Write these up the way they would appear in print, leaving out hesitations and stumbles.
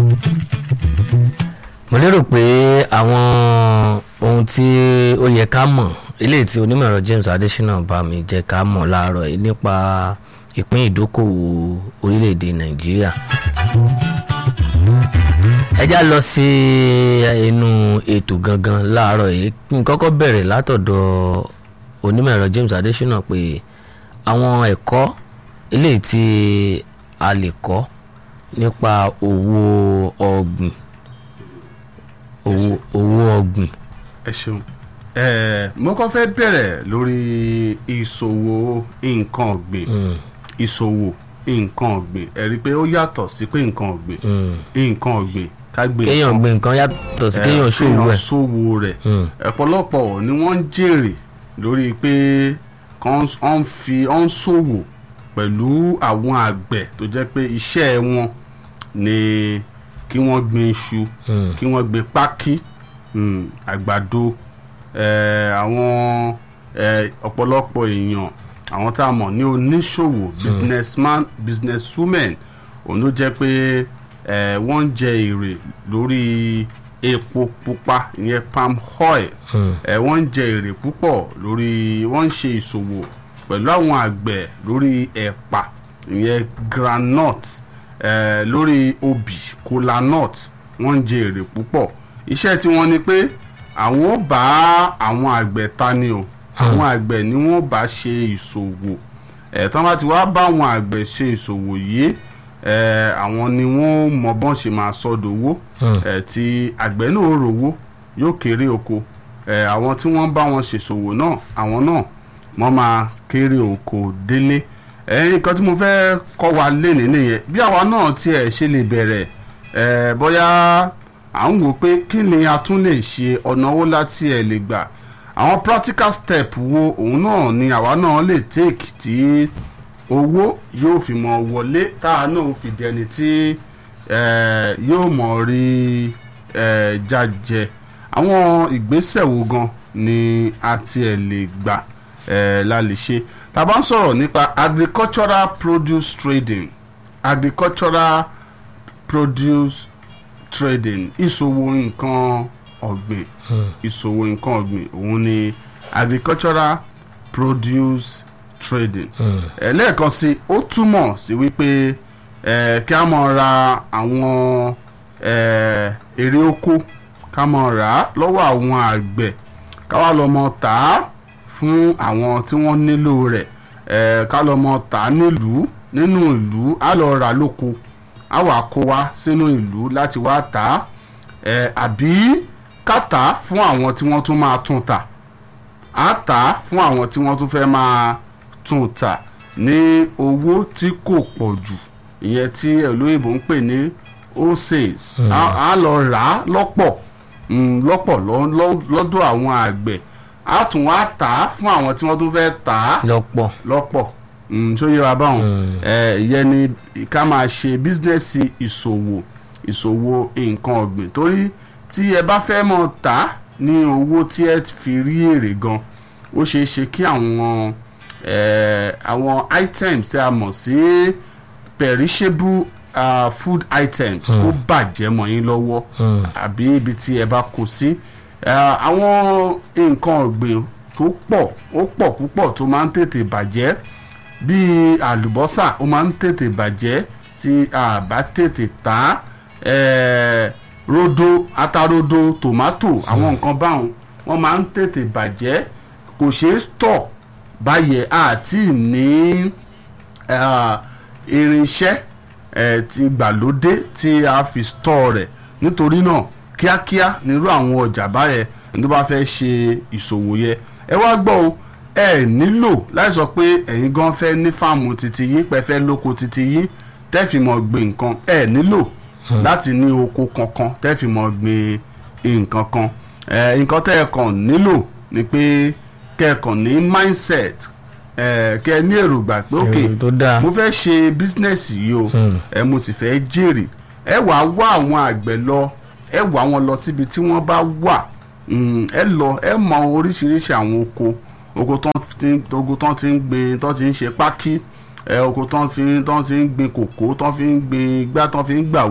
mo lérò pé àwọn ohun tí ó yẹ ká mọ̀ eléyìí tí onímọ̀ ẹ̀rọ James Adésínà bá mi jẹ́ ká mọ̀ láàárọ̀ yìí nípa ìpín ìdókòwò orílẹ̀-èdè Nàìjíríà. ẹ já lọ sí inú ètò gangan láàárọ̀ yìí kí n kọ́kọ́ bẹ̀rẹ̀ látọ̀dọ̀ onímọ̀ ẹ̀rọ James Adésínà pé àwọn ẹ̀kọ́ eléyìí tí a lè kọ́ nípa òwò ọ̀gbìn. ẹ ṣeun mo kọ́ fẹ́ bẹ̀rẹ̀ lórí ìṣòwò nǹkan ọ̀gbìn ìṣòwò nǹkan ọ̀gbìn ẹ rí i pé ó yàtọ̀ sí pé nǹkan ọ̀gbìn nǹkan ọ̀gbìn ká gbé kéèyàn gbé nǹkan yàtọ̀ sí kéèyàn ṣòwò rẹ̀ ọ̀pọ̀lọpọ̀ ni wọ́n ń jèrè lórí pé wọ́n ń ṣòwò pẹ̀lú àwọn àgbẹ̀ tó jẹ́ pé iṣẹ́ wọn ni kí wọ́n gbin iṣu kí wọ́n gbin pákí àgbàdo àwọn ọ̀pọ̀lọpọ̀ èèyàn àwọn tá a mọ̀ ní oníṣòwò businesswomen òun ló jẹ́ pé wọ́n ń jẹ èrè lórí epo pupa ìyẹn palm oil wọ́n ń jẹ èrè púpọ̀ lórí wọ́n ń ṣe ìṣòwò pẹ̀lú àwọn àgbẹ̀ lórí ẹ̀pà ìyẹn groundnut lórí obì kola nut wọ́n ń jẹ èrè púpọ̀ iṣẹ́ tí wọ́n ní pé àwọn ò bá àwọn àgbẹ̀ ta ni o àwọn àgbẹ̀ ni wọ́n bá ṣe ìṣòwò tán bá ti wá bá àwọn àgbẹ̀ ṣe ìṣòwò yìí àwọn ni wọ́n mọ bọ́n ṣe máa sọdowó tí àgbẹ̀ náà rówó yóò kéré oko àwọn tí wọ́n bá wọn ṣèṣòwò náà àwọn náà wọ́n máa kéré oko délé nǹkan tí mo fẹ́ kọ́ wa lénìí nìyẹn bí àwa náà tiẹ̀ ṣe lè bẹ̀rẹ̀ bóyá à ń wò pé kí ni a tún lè ṣe ọ̀nà owó láti ẹ̀ lè gbà àwọn practical step wo òun náà ni àwa náà lè take tí owó yóò fi mọ wọlé táwa náà fi dẹni tí yóò mọ̀ rí jájẹ àwọn ìgbésẹ̀ wo gan ni a tiẹ̀ lè gbà la lè ṣe tá a bá ń sọ̀rọ̀ nípa agricultural produce trading ìṣòwò nǹkan ọ̀gbìn ìṣòwò nǹkan ọ̀gbìn òun ni agricultural produce trading lẹ́ẹ̀kan sí ó túmọ̀ sí wípé kí a máa ra àwọn èrè oko ká máa rà á lọ́wọ́ àwọn àgbẹ̀ ká wá lọ mọ tà á fún àwọn tí wọ́n nílò rẹ̀ ká lọ mọ tà á nínú ìlú á lọ rà lóko á wà kó wá sínú ìlú láti wá tà á àbí ká tà á fún àwọn tí wọ́n tún máa tún tà á tà á fún àwọn tí wọ́n tún fẹ́ máa tún tà ní owó tí kò pọ̀ jù ìyẹn tí olóyìnbó ń pè ní wholesales á lọ rà á lọ́pọ̀ lọ́dọ̀ àwọn àgbẹ̀ á tún wá tà á fún àwọn tí wọ́n tún fẹ́ tà á lọ́pọ̀ tó yẹ wa báwọn ìyẹn ni ká máa ṣe bísínẹ́sì ìṣòwò nǹkan ọ̀gbìn torí tí ẹ bá fẹ́ mọ̀ tà á ní owó tí ẹ fi rí èrè gan ó ṣeé ṣe kí àwọn items tí a mọ̀ sí perishable food items kó bàjẹ́ mọ́ yín lọ́wọ́ àbí ibi tí ẹ bá kó sí àwọn nǹkan ọ̀gbìn tó pọ̀ púpọ̀ tó máa ń tètè bàjẹ́ bíi àlùbọ́sà ó máa ń tètè bàjẹ́ tí a bá tètè tà á atarodo tòmátò àwọn nǹkan báwọn wọ́n máa ń tètè bàjẹ́ kò ṣeé store báyẹ̀ àti ní irinṣẹ́ ti gbàlódé tí a fi store rẹ̀ nítorí náà kíákíá nírú àwọn ọjà báyẹn ní tó bá fẹ́ ṣe ìṣòwò yẹ ẹ wá gbọ́ o ẹ nílò láì sọ pé ẹ̀yin gan fẹ́ ní fáàmù titi yín pẹ́ fẹ́ lóko titi yín tẹ́fìmọ̀ gbìn nǹkan ẹ nílò láti ní oko kankan tẹ́fìmọ̀ gbìn nǹkan kan nǹkan tẹ́ ẹ kàn nílò ni pé kẹ́ẹ̀kan ní mindset kẹ́ ẹ ní èrògbà pé ok mo fẹ́ ṣe bísínẹ́sì yìí o mo sì fẹ́ jèrè ẹ wá àwọn àgbẹ̀ lọ ẹ wá wọn lọ síbi tí wọ́n bá wà ẹ mọ oríṣiríṣi àwọn oko tán ti ń gbin tán ti ń ṣe pákí oko tán ti ń gbin kòkó tán fi ń gbin igbá tán fi ń gbàwo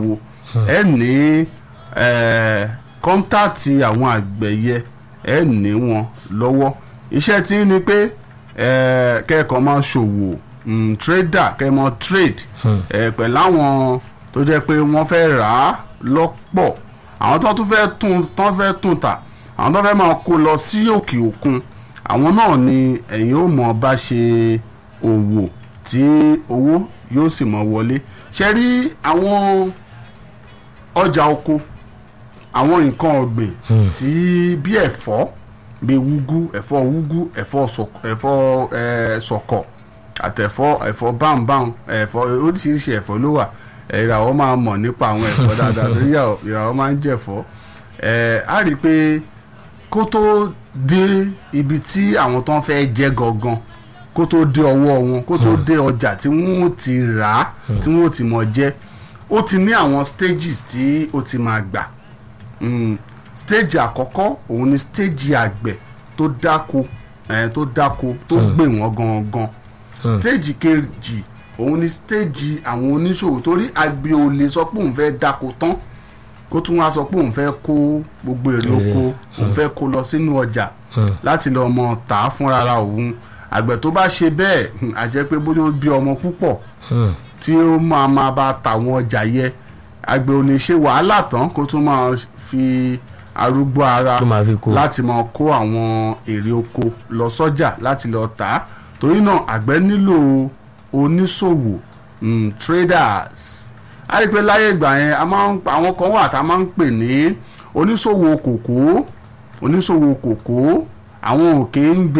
ẹ ní kọ́ńtàtì àwọn àgbẹ̀ yẹ ẹ ní wọn lọ́wọ́. Iṣẹ́ tí ní pé kẹ́kọ̀ọ́ máa ṣòwò trader kẹ́ mọ́ trade pẹ̀lú àwọn tó jẹ́ pé wọ́n fẹ́ rà á lọ́pọ̀, àwọn tó tún fẹ́ tún tà, àwọn tó fẹ́ máa kó lọ sí òkè òkun, àwọn náà ni ẹ̀yin ó mọ̀ bá ṣe òwò tí owó yóò sì mọ̀ wọlé. Ṣe rí àwọn ọjà oko, àwọn nǹkan ọ̀gbìn tí bí ẹ̀fọ́ bí ẹ̀fọ́ ṣọ̀kọ̀ àtẹ̀fọ́ bámbám, ẹ̀fọ́ oríṣiríṣi ẹ̀fọ́ ló wà. Ìràwọ̀ máa mọ̀ nípa àwọn ẹ̀fọ́ dáadáa torí ìràwọ̀ máa ń jẹ̀fọ́. A rí i pé kó tó dé ibi tí àwọn tó ń fẹ́ jẹ gangan, kó tó dé ọwọ́ wọn, kó tó dé ọjà tí wọ́n ti rà á, tí wọ́n ti mọ̀ jẹ, ó ti ní àwọn stages tí ó ti máa gbà. Stage àkọ́kọ́ òun ni stage àgbẹ̀ tó dáko tó gbè wọ́n gangan. Stage kejì òun ni stage àwọn oníṣòwò, torí àgbẹ̀ ò lè sọ pé òun fẹ́ dáko tán kó tún wá sọ pé òun fẹ́ kó gbogbo èrè oko òun fẹ́ kó lọ sínú ọjà láti lọ mọ tà á fúnra òun. Àgbẹ̀ tó bá ṣe bẹ́ẹ̀ á jẹ́ pé bóyá ó bí ọmọ púpọ̀ tí ó máa bá tàwọn ọjà yẹ, àgbẹ̀ ò lè ṣe wàhálà tán kó tún máa fi arúgbó ara láti máa kó àwọn èrè oko lọ sọ́jà láti lọ tà á. Torí náà àgbẹ̀ nílò oníṣòwò traders. A rí i pé láyé ìgbà yẹn àwọn kan wà tá a máa ń pè ní oníṣòwò kòkó. Àwọn ò kì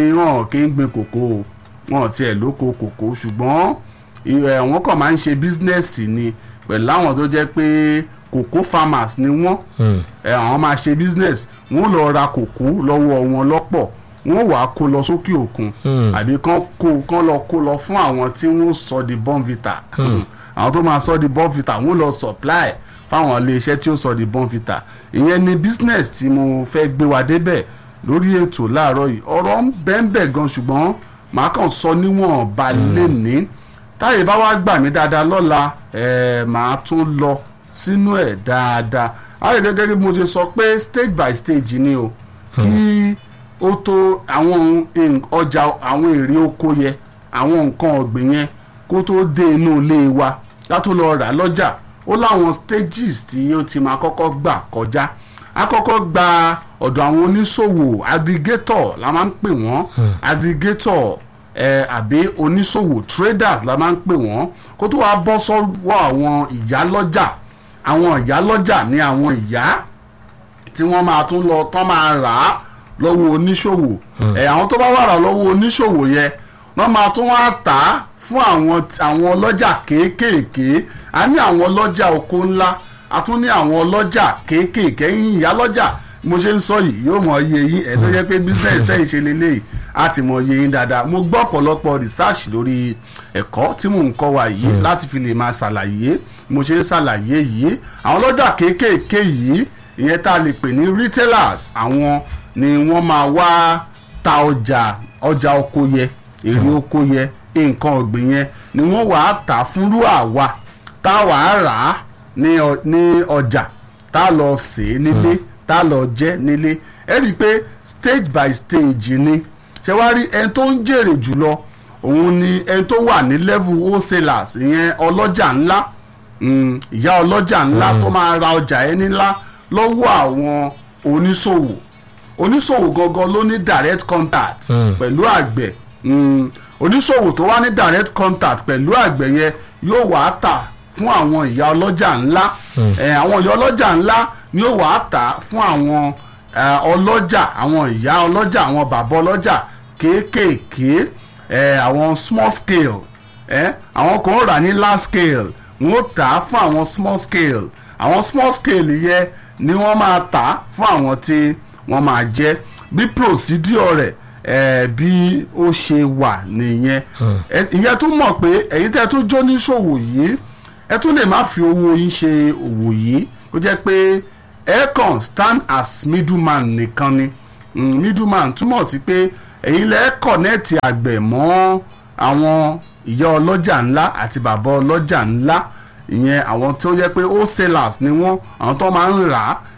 í gbé kòkó, wọn ò tiẹ̀ lóko kòkó, ṣùgbọ́n wọ́n kàn máa ń ṣe bísínẹ́sì ni pẹ̀lú àwọn tó jẹ́ pé kòkó farmers ni wọ́n. Àwọn máa ṣe business, wọ́n lọ ra kòkó lọ́wọ́ wọn lọ́pọ̀, wọ́n wàá kó lọ sókè òkun àbí kán lọ kó lọ fún àwọn tí wọ́n sọ di Bonvita. Àwọn tó máa sọ di Bonvita wọ́n lọ supply fáwọn iléeṣẹ́ tí ó sọ di Bonvita. Ìyẹn ni business tí mo fẹ́ gbé wa débẹ̀ lórí ètò láàárọ̀ yìí. Ọ̀rọ̀ ń bẹ́ẹ̀ gan, ṣùgbọ́n màá kàn sọ níwọ̀n ba lénìí. Táyé bá wá gbà mí dáadáa lọ́la màá tún lọ sínú ẹ̀ dáadáa. A lè gẹ́gẹ́ bí mo ṣe sọ pé stage by stage ni o, kí ó tó àwọn ọjà àwọn èrè oko yẹ, àwọn nǹkan ọ̀gbìn yẹn kó tó dé inú ilé wa látó lọ rà lọ́jà. Ó láwọn stages tí ó ti máa kọ́kọ́ gbà kọjá. A kọ́kọ́ gba ọ̀dọ̀ àwọn oníṣòwò aggregator la máa ń pè wọ́n, aggregator àbí oníṣòwò traders la máa ń pè wọ́n, kó tó wá bọ́ sọ́wọ́ àwọn ìyálọ́jà. Àwọn ìyálọ́jà ni àwọn ìyá tí wọ́n máa tún lọ tán máa rà á lọ́wọ́ oníṣòwò. Àwọn tó bá wà rà lọ́wọ́ oníṣòwò yẹn wọ́n máa tún wá tà á fún àwọn ọlọ́jà kéékèèké. A ní àwọn ọlọ́jà oko ńlá, a tún ní àwọn ọlọ́jà kéékèèké. Yín ìyálọ́jà mo ṣe ń sọ yìí yóò mọ iye yín, ẹ̀ tó jẹ́ pé business tẹ́ ìṣe lélẹ́yìí á ti mọ iye yín dáadáa. Mo gbọ́ ọ̀pọ̀lọpọ̀ research lórí ẹ̀kọ́ tí mò ń kọ́ wa yìí láti fi lè máa ṣàlàyé mo ṣe ń ṣàlàyé yìí. Àwọn ọlọ́jà kéékèèké yìí, ìyẹn tá a lè pè ní retailers, àwọn ni wọ́n máa wá ta ọjà oko yẹ, èrè oko yẹ, nǹkan ọ̀gbìn yẹn ni wọ́n wàá tà fúnrú àwa tá a wàá rà á ní ọjà, tá a lọ sè é nílé, tá a lọ jẹ nílé. Ẹ rí i pé stage by stage ni. Ṣé wá rí ẹni tó ń jèrè jùlọ òun ni ẹni tó wà ní level wholesalers, ìyẹn ọlọ́jà ńlá, ìyá ọlọ́jà ńlá tó máa ra ọjà ẹni ńlá lọ́wọ́ àwọn oníṣòwò gangan ló ní direct contact pẹ̀lú àgbẹ̀. Oníṣòwò tó wá ní direct contact pẹ̀lú àgbẹ̀ yẹn yóò wá tà fún àwọn ìyá ọlọ́jà ńlá. Àwọn ìyá ọlọ́jà ńlá ni yóò wá tà fún àwọn ọlọ́jà, àwọn ìyá ọlọ́jà, àwọn bàbá ọlọ́jà kéékèèké, àwọn small scale. Àwọn kan rà ní large scale, wọ́n tà fún àwọn small scale. Àwọn small scale yẹn ni wọ́n máa tà fún àwọn tí wọ́n máa jẹ. Bí procedure rẹ̀ bí ó ṣe wà nìyẹn. Ìyẹn tún mọ̀ pé ẹ̀yin tẹ́ tún jó níṣòwò yìí, ẹ tún lè má fi owó yín ṣe òwò yìí, ó jẹ́ pé ẹ kàn stand as middleman nìkan ni. Middleman túmọ̀ sí pé ẹ̀yin lẹ́ kọ̀nẹ́ẹ̀tì àgbẹ̀ mọ́ àwọn ìyá ọlọ́jà ńlá àti bàbá ọlọ́jà ńlá. ìyẹn àwọn tó jẹ́ pé wholesalers ni wọ́n, àwọn tó máa ń rà á